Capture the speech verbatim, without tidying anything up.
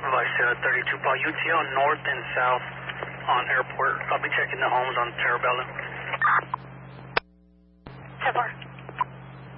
Supervise uh, thirty-two, Paul, U T L north and south on airport. I'll be checking the homes on Terabella. ten four.